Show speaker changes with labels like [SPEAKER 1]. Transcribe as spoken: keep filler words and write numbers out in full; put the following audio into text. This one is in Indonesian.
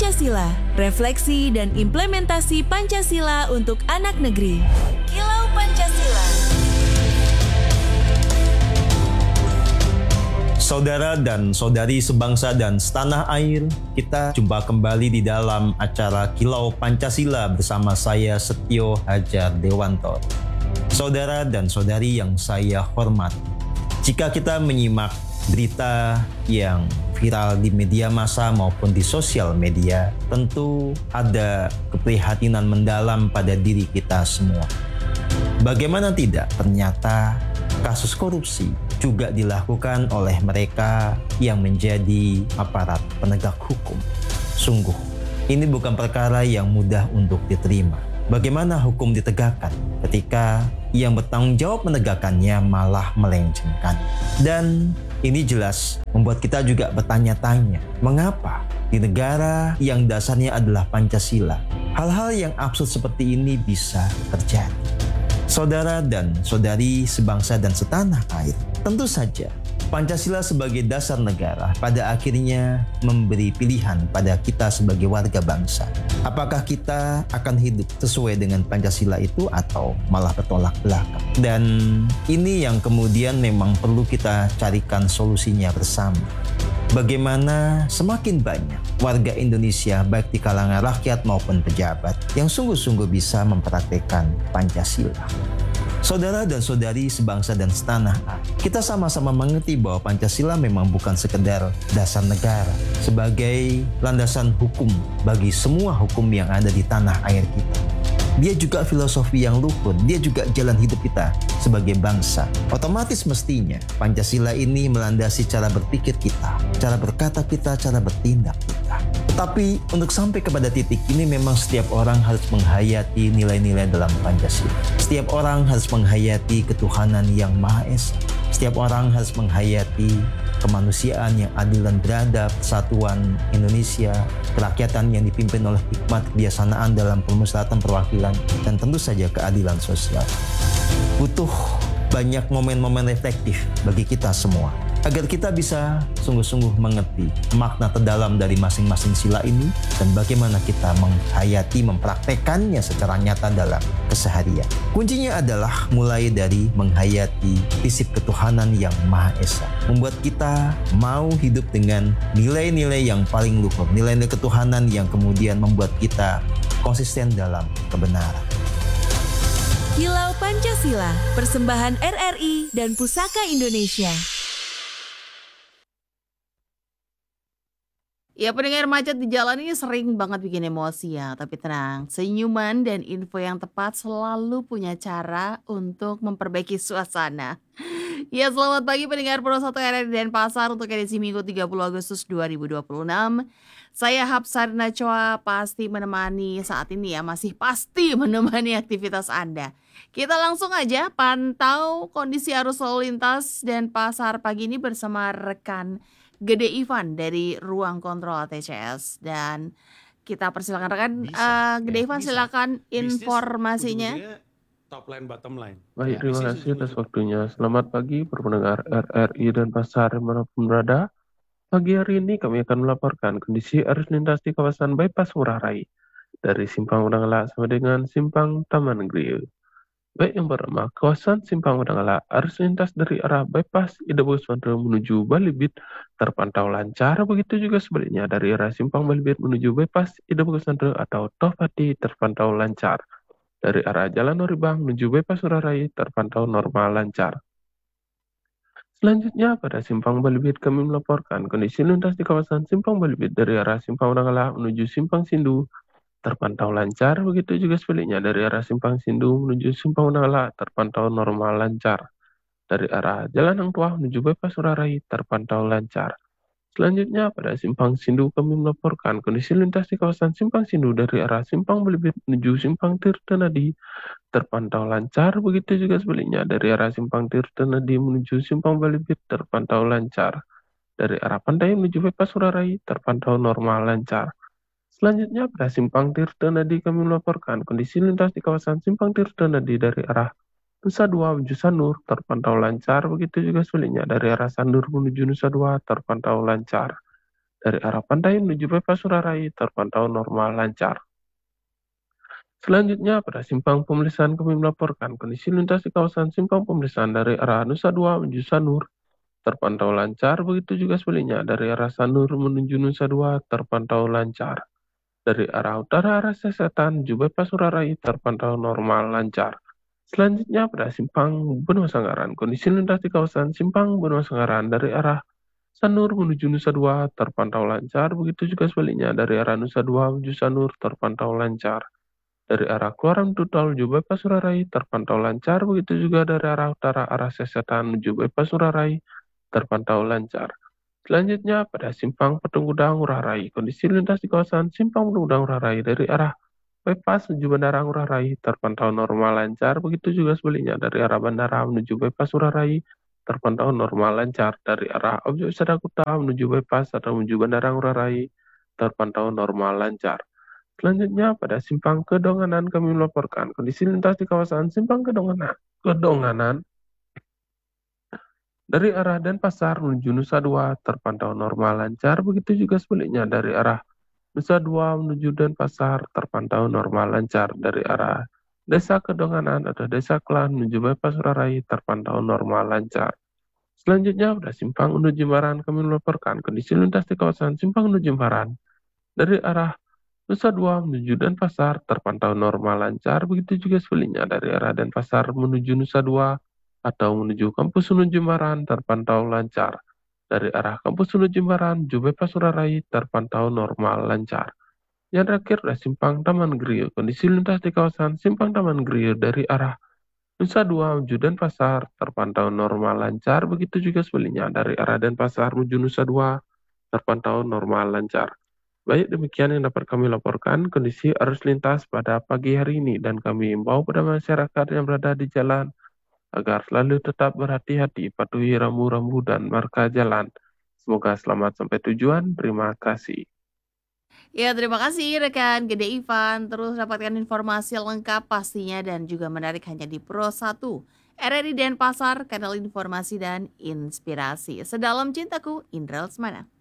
[SPEAKER 1] Pancasila, refleksi dan implementasi Pancasila untuk anak negeri. Kilau Pancasila.
[SPEAKER 2] Saudara dan saudari sebangsa dan setanah air, kita jumpa kembali di dalam acara Kilau Pancasila bersama saya Setio Hajar Dewanto. Saudara dan saudari yang saya hormati, jika kita menyimak berita yang viral di media massa maupun di sosial media, tentu ada keprihatinan mendalam pada diri kita semua. Bagaimana tidak, ternyata kasus korupsi juga dilakukan oleh mereka yang menjadi aparat penegak hukum. Sungguh, ini bukan perkara yang mudah untuk diterima. Bagaimana hukum ditegakkan ketika yang bertanggung jawab menegakkannya malah melencengkan? Dan ini jelas membuat kita juga bertanya-tanya, mengapa di negara yang dasarnya adalah Pancasila, hal-hal yang absurd seperti ini bisa terjadi? Saudara dan saudari sebangsa dan setanah air, tentu saja Pancasila sebagai dasar negara pada akhirnya memberi pilihan pada kita sebagai warga bangsa. Apakah kita akan hidup sesuai dengan Pancasila itu atau malah bertolak belakang? Dan ini yang kemudian memang perlu kita carikan solusinya bersama. Bagaimana semakin banyak warga Indonesia baik di kalangan rakyat maupun pejabat yang sungguh-sungguh bisa mempraktikkan Pancasila. Saudara dan saudari sebangsa dan setanah air, kita sama-sama mengerti bahwa Pancasila memang bukan sekedar dasar negara sebagai landasan hukum bagi semua hukum yang ada di tanah air kita. Dia juga filosofi yang luhur, dia juga jalan hidup kita sebagai bangsa. Otomatis mestinya Pancasila ini melandasi cara berpikir kita, cara berkata kita, cara bertindak kita. Tetapi untuk sampai kepada titik ini memang setiap orang harus menghayati nilai-nilai dalam Pancasila. Setiap orang harus menghayati ketuhanan yang Maha Esa. Setiap orang harus menghayati kemanusiaan yang adil dan beradab, persatuan Indonesia, kerakyatan yang dipimpin oleh hikmat kebijaksanaan dalam permusyawaratan perwakilan, dan tentu saja keadilan sosial. Butuh banyak momen-momen reflektif bagi kita semua, agar kita bisa sungguh-sungguh mengerti makna terdalam dari masing-masing sila ini dan bagaimana kita menghayati, mempraktekannya secara nyata dalam keseharian. Kuncinya adalah mulai dari menghayati prinsip ketuhanan yang Maha Esa, membuat kita mau hidup dengan nilai-nilai yang paling luhur, nilai-nilai ketuhanan yang kemudian membuat kita konsisten dalam kebenaran.
[SPEAKER 1] Kilau Pancasila, persembahan R R I dan Pusaka Indonesia.
[SPEAKER 3] Ya, pendengar, macet di jalan ini sering banget bikin emosi ya. Tapi tenang, senyuman dan info yang tepat selalu punya cara untuk memperbaiki suasana. Ya, selamat pagi pendengar Pro satu R R I Denpasar untuk edisi Minggu tiga puluh Agustus dua ribu dua puluh enam. Saya Hapsar Nachoa pasti menemani saat ini ya, masih pasti menemani aktivitas Anda. Kita langsung aja pantau kondisi arus lalu lintas Denpasar pagi ini bersama rekan Gede Ivan dari Ruang Kontrol A T C S, dan kita persilakan rekan uh, Gede ya, Ivan bisa. Silakan informasinya.
[SPEAKER 4] Top line bottom line.
[SPEAKER 5] Baik,
[SPEAKER 4] ya,
[SPEAKER 5] terima kasih atas waktunya. Selamat pagi para pendengar R R I Denpasar dimanapun berada. Pagi hari ini kami akan melaporkan kondisi arus lintas di kawasan Bypass Ngurah Rai dari Simpang Udangala sampai dengan Simpang Taman Negeri. Baik yang pertama, kawasan Simpang Udangala, arus lintas dari arah Bypass Ida Boswanto menuju Balibit terpantau lancar, begitu juga sebaliknya dari arah Simpang Balibit menuju Bypass Ida Boswanto atau Tofati terpantau lancar. Dari arah Jalan Noribang menuju Bypass Ngurah Rai terpantau normal lancar. Selanjutnya pada Simpang Balibit kami melaporkan kondisi lintas di kawasan Simpang Balibit dari arah Simpang Udangala menuju Simpang Sindu terpantau lancar, begitu juga sebaliknya dari arah Simpang Sindu menuju Simpang Udangala terpantau normal lancar. Dari arah Jalan Hang Tuah menuju Bypass Ngurah Rai terpantau lancar. Selanjutnya pada Simpang Sindu kami melaporkan kondisi lintas di kawasan Simpang Sindu dari arah Simpang Balibit menuju Simpang Tirtanadi terpantau lancar, begitu juga sebaliknya dari arah Simpang Tirtanadi menuju Simpang Balibit terpantau lancar. Dari arah Pantai menuju Bypass Ngurah Rai terpantau normal lancar. Selanjutnya pada Simpang Tirtanadi kami melaporkan kondisi lintas di kawasan Simpang Tirtanadi dari arah Nusa Dua menuju Sanur terpantau lancar, begitu juga sebaliknya dari arah Sanur menuju Nusa Dua terpantau lancar. Dari arah Pantai menuju bypass Surarai terpantau normal lancar. Selanjutnya, pada simpang pemeriksaan kami melaporkan kondisi lintas di kawasan simpang pemeriksaan dari arah Nusa Dua menuju Sanur terpantau lancar, begitu juga sebaliknya dari arah Sanur menuju Nusa Dua terpantau lancar. Dari arah utara arah selatan menuju bypass Surarai terpantau normal lancar. Selanjutnya, pada simpang Benua Sanggaran, kondisi lintas di kawasan simpang Benua Sanggaran dari arah Sanur menuju Nusa Dua terpantau lancar, begitu juga sebaliknya dari arah Nusa Dua menuju Sanur terpantau lancar. Dari arah keluaran menuju tol menuju bypass Surarai terpantau lancar, begitu juga dari arah utara arah selatan menuju bypass Surarai terpantau lancar. Selanjutnya, pada simpang Patung Gudang Ngurah Rai, kondisi lintas di kawasan simpang Patung Gudang Ngurah Rai dari arah bypass menuju Bandara Ngurah Rai terpantau normal lancar, begitu juga sebaliknya dari arah bandara menuju bypass Ngurah Rai terpantau normal lancar. Dari arah objek wisata Kuta menuju bypass atau menuju Bandara Ngurah Rai terpantau normal lancar. Selanjutnya, pada simpang Kedonganan kami melaporkan kondisi lintas di kawasan simpang Kedonganan. Kedonganan dari arah Denpasar menuju Nusa Dua terpantau normal lancar, begitu juga sebaliknya dari arah Nusa Dua menuju Denpasar terpantau normal lancar. Dari arah Desa Kedonganan atau Desa Klan menuju bypass Surarai terpantau normal lancar. Selanjutnya, pada simpang Undu Jimbaran kami melaporkan kondisi lintas di kawasan simpang Undu Jimbaran dari arah Nusa Dua menuju Denpasar terpantau normal lancar, begitu juga sebaliknya dari arah Denpasar menuju Nusa Dua atau menuju kampus Undu Jimbaran terpantau lancar. Dari arah kampus Undu Jimbaran menuju bypass Surarai terpantau normal lancar. Yang terakhir adalah simpang Taman Griyo. Kondisi lintas di kawasan simpang Taman Griyo dari arah Nusa Dua menuju Denpasar terpantau normal lancar, begitu juga sebaliknya dari arah Denpasar menuju Nusa Dua terpantau normal lancar. Baik, demikian yang dapat kami laporkan kondisi arus lintas pada pagi hari ini, dan kami imbau pada masyarakat yang berada di jalan agar selalu tetap berhati-hati, patuhi rambu-rambu dan marka jalan. Semoga selamat sampai tujuan. Terima kasih.
[SPEAKER 3] Ya, terima kasih rekan Gede Ivan. Terus dapatkan informasi lengkap pastinya dan juga menarik hanya di Pro satu. R R I Denpasar, kanal informasi dan inspirasi. Sedalam cintaku, Indra Lesmana.